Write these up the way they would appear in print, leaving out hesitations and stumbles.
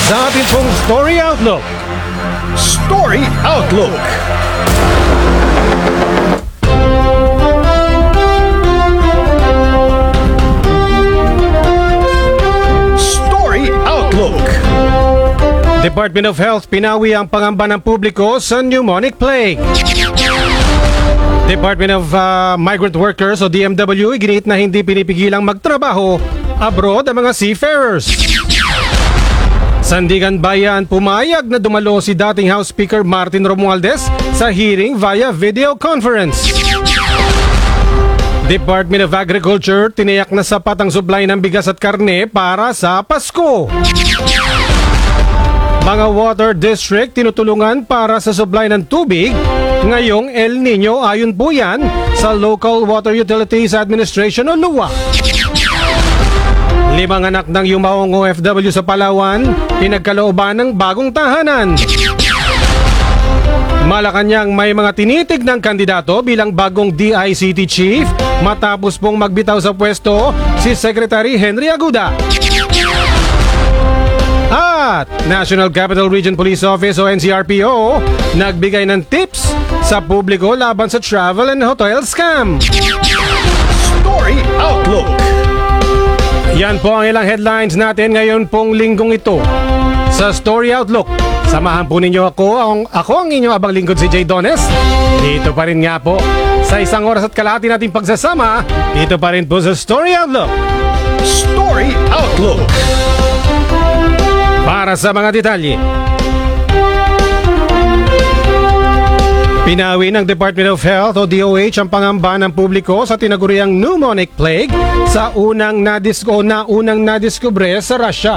sa ating pong Story Outlook. Story Outlook. Story Outlook. Department of Health pinawi ang pangamba ng publiko sa pneumonic plague. Department of Migrant Workers o DMW iginit na hindi pinipigilang magtrabaho abroad ang mga seafarers. Sandigan Bayan pumayag na dumalo si dating House Speaker Martin Romualdez sa hearing via video conference. Department of Agriculture tiniyak na sapat ang supply ng bigas at karne para sa Pasko. Mga water district tinutulungan para sa supply ng tubig ngayong El Nino ayon po yan sa Local Water Utilities Administration o LUWA. 5 anak ng yumaong OFW sa Palawan pinagkalooban ng bagong tahanan. Malacanang may mga tinitig ng kandidato bilang bagong DICT chief matapos pong magbitaw sa pwesto si Secretary Henry Aguda. At National Capital Region Police Office o NCRPO nagbigay ng tips sa publiko laban sa travel and hotel scam. Story Outlook. Yan po ang ilang headlines natin ngayon pong linggong ito sa Story Outlook. Samahan po ninyo ako ang inyong abang lingkod si Jay Dones. Dito pa rin nga po sa isang oras at kalahati nating pagsasama. Dito pa rin po sa Story Outlook. Story Outlook. Para sa mga detalye, pinawi ng Department of Health o DOH ang pangamba ng publiko sa tinaguriang pneumonic plague sa unang nadiskubre sa Russia.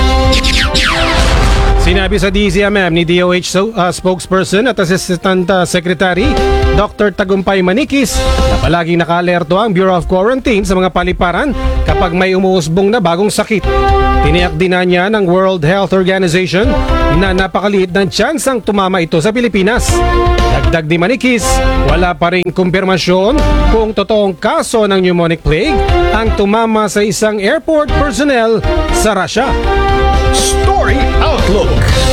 Sinabi sa DZMM ni DOH spokesperson at Assistant Secretary Dr. Tagumpay Manikis na palaging naka-alerto ang Bureau of Quarantine sa mga paliparan kapag may umuusbong na bagong sakit. Tiniyak din niya ng World Health Organization na napakaliit ng tsansang tumama ito sa Pilipinas. Dagdag ni Manikis, wala pa ring kumpirmasyon kung totoong kaso ng pneumonic plague ang tumama sa isang airport personnel sa Russia. Story Outlook.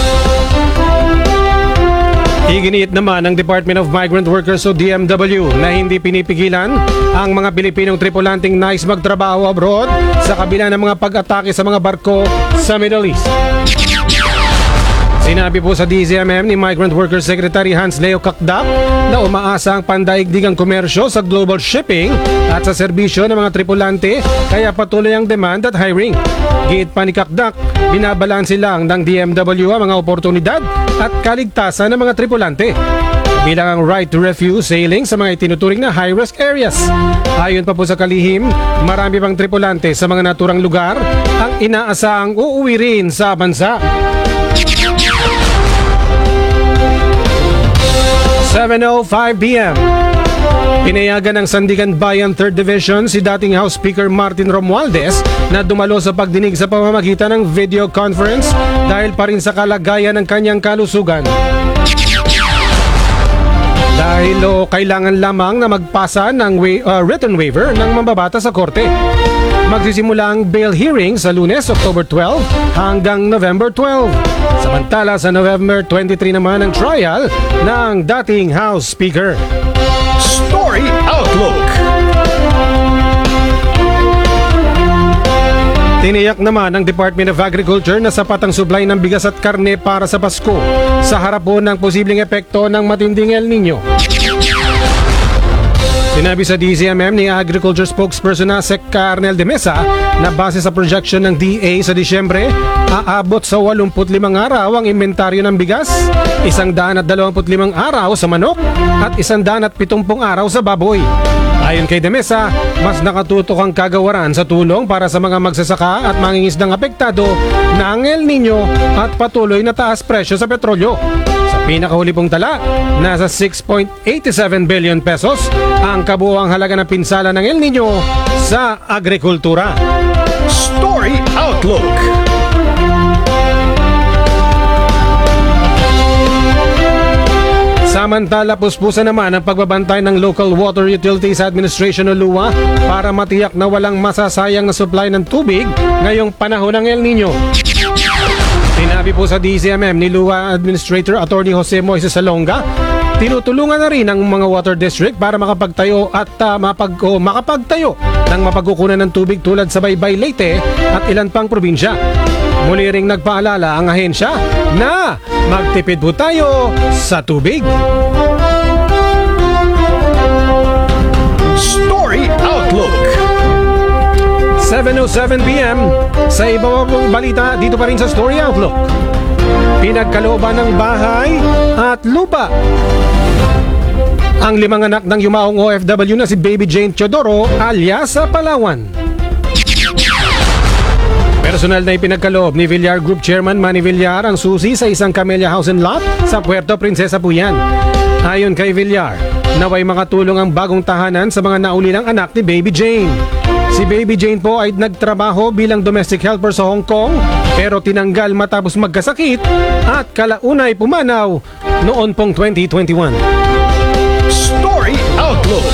Iginiit naman ng Department of Migrant Workers o DMW na hindi pinipigilan ang mga Pilipinong tripulanting nais magtrabaho abroad sa kabila ng mga pag-atake sa mga barko sa Middle East. Sinabi po sa DZMM ni Migrant Workers Secretary Hans Leo Kakdak na umaasa ang pandaigdigang komersyo sa global shipping at sa serbisyo ng mga tripulante kaya patuloy ang demand at hiring. Giit pa ni Kakdak, binabalanse lang ng DMW ang mga oportunidad at kaligtasan ng mga tripulante. Bilang ang right to refuse sailing sa mga itinuturing na high-risk areas. Ayon pa po sa kalihim, marami pang tripulante sa mga naturang lugar ang inaasahang uuwi rin sa bansa. 7:05 p.m. Pinayagan ng Sandigan Bayan 3rd Division si dating House Speaker Martin Romualdez na dumalo sa pagdinig sa pamamagitan ng video conference dahil pa rin sa kalagayan ng kanyang kalusugan. Dahil kailangan lamang na magpasa ng written waiver ng mambabata sa korte. Magsisimula ang bail hearing sa Lunes, October 12 hanggang November 12. Samantala sa November 23 naman ang trial ng dating House Speaker. Story Outlook. Tiniyak naman ng Department of Agriculture na sapat ang supply ng bigas at karne para sa Pasko sa harap po ng posibleng epekto ng matinding El Nino. Sinabi sa DZMM ni Agriculture Spokesperson na Sec. Arnel de Mesa na base sa projection ng DA sa Disyembre, aabot sa 85 araw ang inventaryo ng bigas, 125 araw sa manok at 170 araw sa baboy. Ayon kay de Mesa, mas nakatutok ang kagawaran sa tulong para sa mga magsasaka at mangingisdang apektado ng El Nino at patuloy na taas presyo sa petrolyo. Pinakahuli pong tala, nasa 6.87 billion pesos ang kabuuang halaga ng pinsala ng El Nino sa agrikultura. Story Outlook. Samantala, puspusan naman ang pagbabantay ng Local Water Utilities Administration o LUWA para matiyak na walang masasayang na supply ng tubig ngayong panahon ng El Nino. Sinabi Sabi po sa DCMM ni Lua Administrator Attorney Jose Moises Salonga, tinutulungan na rin ang mga water district para makapagtayo at makapagtayo ng mapagkukunan ng tubig tulad sa Baybay, Leyte at ilan pang probinsya. Muli ring nagpaalala ang ahensya na magtipid po tayo sa tubig. Story Outlook. 7:07 p.m. Sa iba pong balita dito pa rin sa Story Outlook. Pinagkalooban ng bahay at lupa. Ang 5 anak ng yumaong OFW na si Baby Jane Teodoro alias sa Palawan. Personal na ipinagkaloob ni Villar Group Chairman Manny Villar ang susi sa isang Camellia House and Lot sa Puerto Princesa Puyan. Ayon kay Villar, naway makatulong ang bagong tahanan sa mga naulilang anak ni Baby Jane. Si Baby Jane po ay nagtrabaho bilang domestic helper sa Hong Kong pero tinanggal matapos magkasakit at kalaunay pumanaw noon pong 2021. Story Outlook.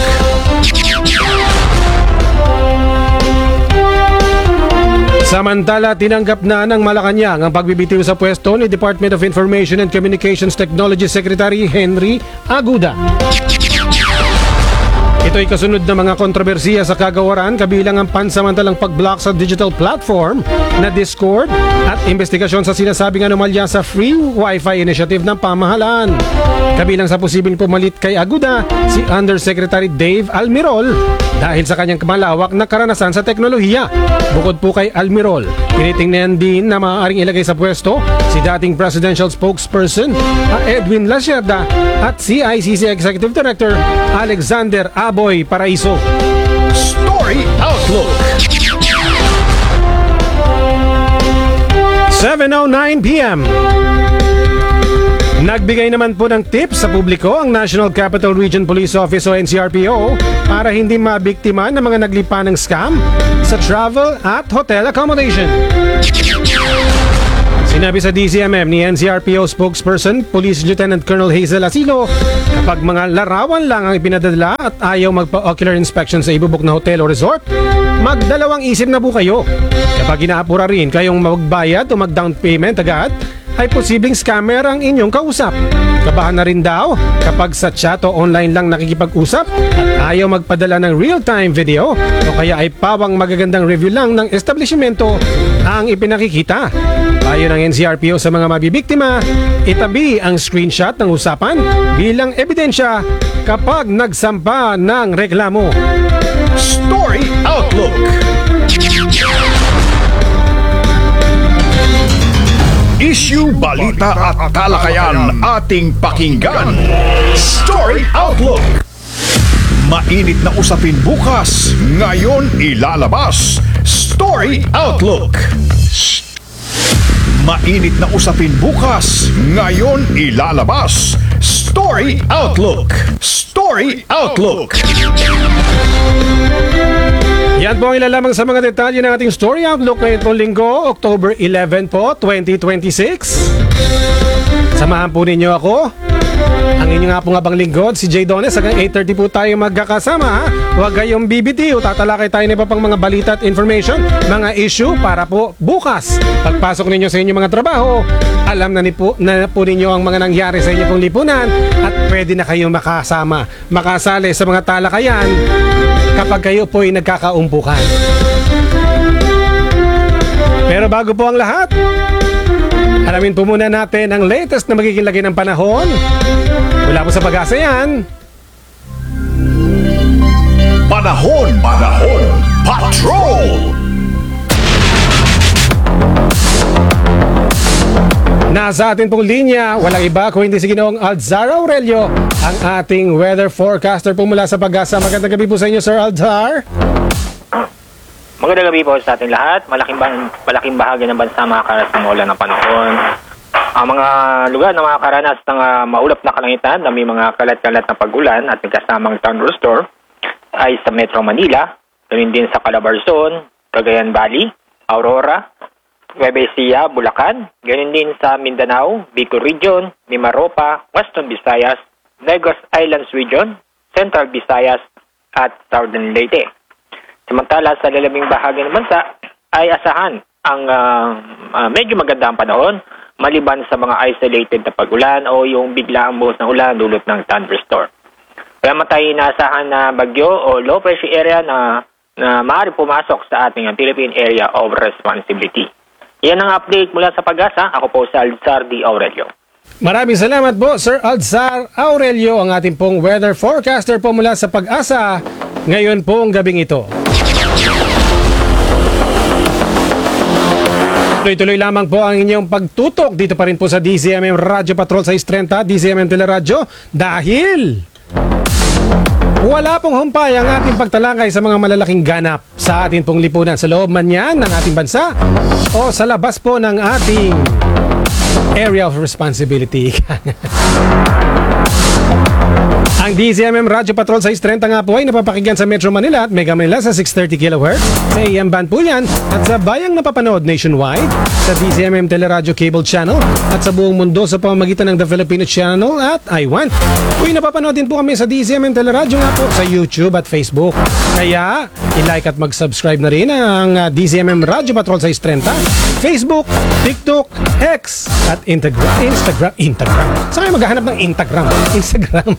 Samantala, tinanggap na ng Malacanang ang pagbibitiw sa pwesto ni Department of Information and Communications Technology Secretary Henry Aguda. Ito'y kasunod na mga kontrobersiya sa kagawaran kabilang ang pansamantalang pag-block sa digital platform na Discord at investigasyon sa sinasabing anomalya sa Free Wi-Fi Initiative ng pamahalaan. Kabilang sa posibleng pumalit kay Aguda si Undersecretary Dave Almirol dahil sa kanyang malawak na karanasan sa teknolohiya. Bukod po kay Almirol, tinitingnan din na maaaring ilagay sa pwesto si dating presidential spokesperson Edwin Lacerda at CICC Executive Director Alexander Aboy Paraiso. Story Outlook. 7:09 p.m. Nagbigay naman po ng tips sa publiko ang National Capital Region Police Office o NCRPO para hindi mabiktima ng mga naglipa ng scam sa travel at hotel accommodation. Sinabi sa DCMM ni NCRPO spokesperson Police Lieutenant Colonel Hazel Asilo, kapag mga larawan lang ang ipinadala at ayaw magpa-ocular inspection sa ibubuk na hotel o resort, magdalawang isip na po kayo. Kapag inaapura rin kayong magbayad o mag-down payment agad, ay posibleng scammer ang inyong kausap. Kabahan na rin daw kapag sa chat o online lang nakikipag-usap at ayaw magpadala ng real-time video o kaya ay pawang magagandang review lang ng establishmento ang ipinakikita. Ayon ng NCRPO sa mga mabibiktima, itabi ang screenshot ng usapan bilang ebidensya kapag nagsampa ng reklamo. Story Outlook. Issue, balita at talakayan ating pakinggan. Story Outlook. Mainit na usapin bukas, ngayon ilalabas. Story Outlook. Mainit na usapin bukas, ngayon ilalabas. Story Outlook. Story Outlook. Yan po ang ilalamang sa mga detalye ng ating Story Outlook ngayon pong linggo, October 11 po, 2026. Samahan po ninyo ako. Ang inyo nga pong abang lingkod, si Jay Dones. Hanggang 8:30 po tayo magkakasama, ha? Huwag kayong bibitiw. Tatalakay tayo na iba pang mga balita at information, mga issue para po bukas. Pagpasok ninyo sa inyong mga trabaho, alam na po ninyo ang mga nangyari sa inyong pong lipunan at pwede na kayong makasali sa mga talakayan kapag kayo po ay nagkakaumpukan. Pero bago po ang lahat, alamin po muna natin ang latest na magiging lagay ng panahon. Mula po sa Pag-asa yan. Panahon Patrol. Nasa atin pong linya, walang iba kung hindi si Ginoong Aldzar Aurelio, ang ating weather forecaster po mula sa Pag-asa. Magandang gabi po sa inyo, Sir Aldzar. Magandang gabi po sa ating lahat. Malaking bahagi ng bansa makakaranas ng ulan ng panahon. Ang mga lugar na makakaranas ng maulap na kalangitan na may mga kalat-kalat na pag-ulan at may kasamang thunderstorm ay sa Metro Manila, ganoon din sa Calabarzon, Cagayan Valley, Aurora, Nueva Ecija, Bulacan, ganoon din sa Mindanao, Bicol Region, Mimaropa, Western Visayas, Negros Islands Region, Central Visayas at Southern Leyte. Samantala sa lalaming bahagi ng bansa ay asahan ang medyo maganda ang panahon maliban sa mga isolated na pag-ulan o yung biglaang buhos ng ulan dulot ng thunderstorm. Wala man tayo inaasahan na bagyo o low pressure area na maaari pumasok sa ating Philippine Area of Responsibility. Yan ang update mula sa Pag-asa. Ako po si Alzar D. Aurelio. Maraming salamat po, Sir Alzar Aurelio, ang ating pong weather forecaster po mula sa Pag-asa ngayon pong gabing ito. Tuloy-tuloy lamang po ang inyong pagtutok dito pa rin po sa DZMM Radyo Patrol 630, DZMM Teleradyo, dahil wala pong humpay ang ating pagtalakay sa mga malalaking ganap sa ating pong lipunan sa loob man yan ng ating bansa o sa labas po ng ating area of responsibility. Ang DZMM Radyo Patrol 630 nga po ay napapakinggan sa Metro Manila at Mega Manila sa 630 kHz. Sa AM band po yan at sa bayang napapanood nationwide sa DZMM Teleradyo Cable Channel at sa buong mundo sa pamamagitan ng The Filipino Channel at I1. Uy, napapanood din po kami sa DZMM Teleradyo nga po sa YouTube at Facebook. Kaya, i-like at mag-subscribe na rin ang DZMM Radyo Patrol 630, Facebook, TikTok, X at Instagram. Saan kayo maghahanap ng Instagram?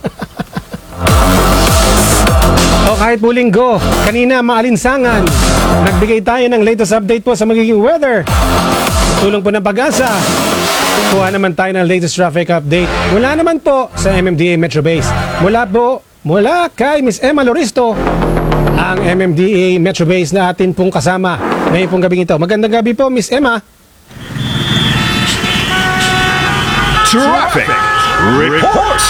O kahit po linggo, kanina maalinsangan, nagbigay tayo ng latest update po sa magiging weather. Tulong po ng Pag-asa. Kuha naman tayo ng latest traffic update. Mula naman po sa MMDA Metro Base. Mula kay Miss Emma Loristo, ang MMDA Metro Base na atin pong kasama ngayon pong gabing ito. Magandang gabi po, Miss Emma. Traffic reports.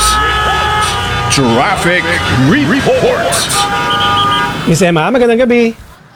Traffic reports. Miss Emma, magandang gabi.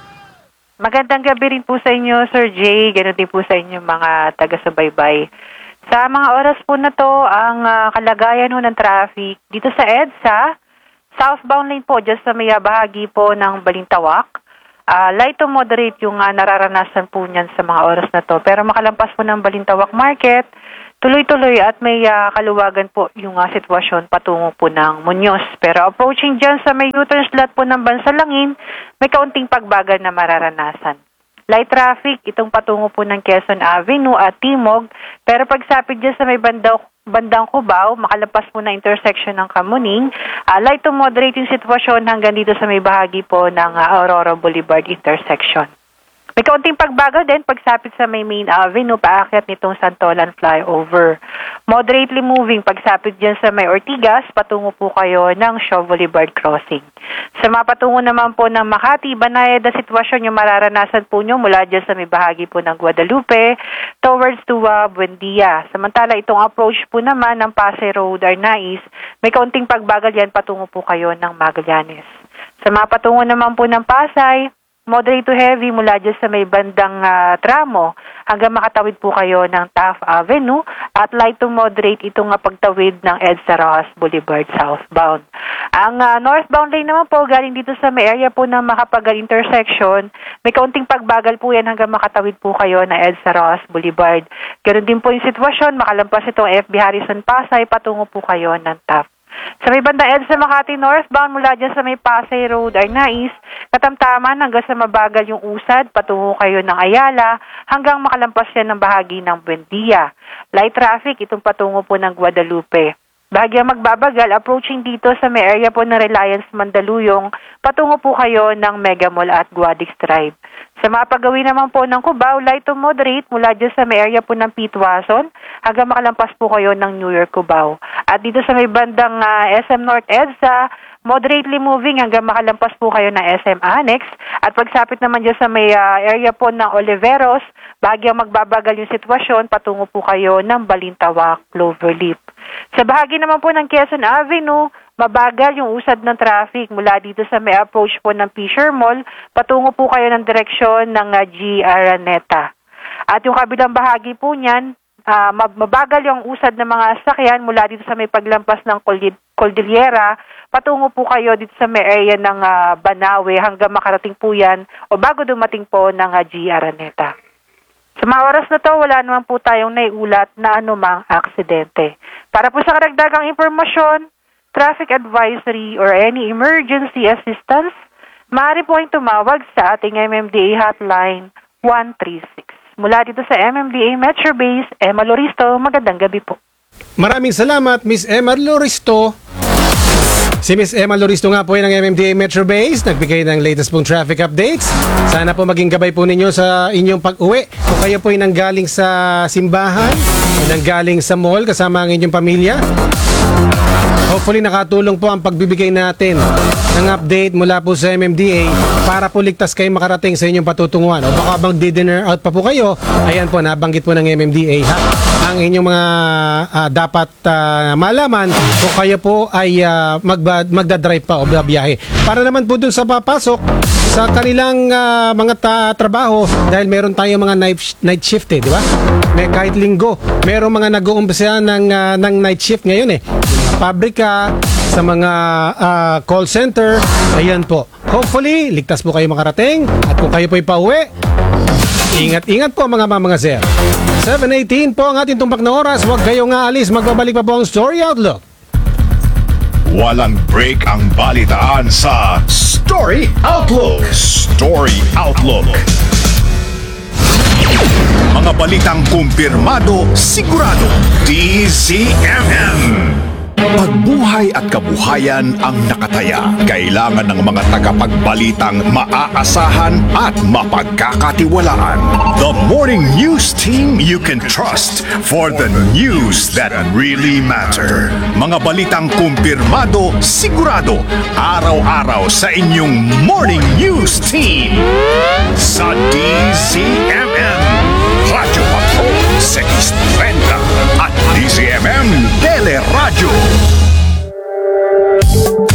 Magandang gabi rin po sa inyo, Sir Jay. Ganun din po sa inyo mga taga-subaybay. Sa mga oras po na to, ang kalagayan ho ng traffic dito sa EDSA, southbound lane po, just sa may bahagi po ng Balintawak. Light to moderate yung nararanasan po niyan sa mga oras na to. Pero makalampas po ng Balintawak Market, tuloy-tuloy at may kaluwagan po yung sitwasyon patungo po ng Muñoz. Pero approaching dyan sa may U-turn slot po ng Bansalangin, may kaunting pagbagal na mararanasan. Light traffic, itong patungo po ng Quezon Avenue at Timog. Pero pagsapit dyan sa may bandang Cubao, makalampas po na intersection ng Kamuning, light to moderate yung sitwasyon hanggang dito sa may bahagi po ng Aurora Boulevard intersection. May kaunting pagbagal din pagsapit sa may Main Avenue, paakyat nitong Santolan flyover. Moderately moving pagsapit dyan sa may Ortigas, patungo po kayo ng Shaw Boulevard crossing. Sa mga patungo naman po ng Makati, Banayad na sitwasyon yung mararanasan po nyo mula dyan sa may bahagi po ng Guadalupe towards to Buendia. Samantala itong approach po naman ng Pasay Road, Arnaiz, may kaunting pagbagal yan patungo po kayo ng Magallanes. Sa mga patungo naman po ng Pasay, moderate to heavy mula dyan sa may bandang tramo hanggang makatawid po kayo ng Taft Avenue at light to moderate itong pagtawid ng EDSA Rojas Boulevard southbound. Ang northbound lane naman po galing dito sa may area po ng Macapagal intersection, may kaunting pagbagal po yan hanggang makatawid po kayo ng EDSA Rojas Boulevard. Ganun din po yung sitwasyon, makalampas itong FB Harrison Pasay, patungo po kayo ng Taft. Sa may banda EDSA Makati northbound mula dyan sa may Pasay Road, Arnaiz, katamtaman hanggang sa mabagal yung usad, patungo kayo ng Ayala hanggang makalampas yan ng bahagi ng Buendia. Light traffic, itong patungo po ng Guadalupe. Bahagyang magbabagal, approaching dito sa may area po ng Reliance Mandaluyong, patungo po kayo ng Mega Mall at Guadix Drive. Sa mga paggawin naman po ng Cubao, light to moderate mula dyan sa may area po ng Pitwason hanggang makalampas po kayo ng New York Cubao. At dito sa may bandang SM North EDSA, moderately moving hanggang makalampas po kayo ng SM Annex. At pagsapit naman dyan sa may area po ng Oliveros, bahagyang magbabagal yung sitwasyon, patungo po kayo ng Balintawak, Cloverleaf. Sa bahagi naman po ng Quezon Avenue, mabagal yung usad ng traffic mula dito sa may approach po ng Fisher Mall, patungo po kayo ng direksyon ng G. Araneta. At yung kabilang bahagi po niyan, mabagal yung usad ng mga sasakyan mula dito sa may paglampas ng Cordillera, patungo po kayo dito sa may area ng Banawe hanggang makarating po yan o bago dumating po ng G. Araneta. Sa mga oras na to, wala naman po tayong naiulat na anumang aksidente. Para po sa karagdagang impormasyon, traffic advisory or any emergency assistance, maaari po kayong tumawag sa ating MMDA hotline 136. mula dito sa MMDA Metro Base, Emma Loristo. Magandang gabi po. Maraming salamat, Miss Emma Loristo. Si Miss Emma Loristo nga po ay ng MMDA Metro Base, nagbigay ng latest pong traffic updates. Sana po maging gabay po ninyo sa inyong pag-uwi. Kung kayo po ay nanggaling sa simbahan, o nanggaling sa mall kasama ang inyong pamilya, hopefully nakatulong po ang pagbibigay natin ng update mula po sa MMDA para po ligtas kayo makarating sa inyong patutunguhan. O baka bang dinner out pa po kayo, ayan po, nabanggit po ng MMDA ha, ang inyong mga dapat malaman kung kayo po ay magdadrive pa o biyahe. Para naman po dun sa papasok sa kanilang mga trabaho, dahil meron tayong mga night shift di ba? May kahit linggo, meron mga nag-uumpisa ng night shift ngayon pabrika, sa mga call center, ayan po. Hopefully, ligtas po kayo makarating at kung kayo po ipauwi, ingat-ingat po mga sir. 7:18 po ang ating tumpak na oras. Huwag kayong aalis. Magbabalik pa po ang Story Outlook. Walang break ang balitaan sa Story Outlook. Story Outlook. Mga balitang kumpirmado, sigurado. DZMM. Pagbuhay at kabuhayan ang nakataya. Kailangan ng mga tagapagbalitang maaasahan at mapagkakatiwalaan. The morning news team you can trust for the news that really matter. Mga balitang kumpirmado, sigurado, araw-araw sa inyong morning news team. Sa DZMM, Radyo Patrol 630 at DZMM Teleradyo.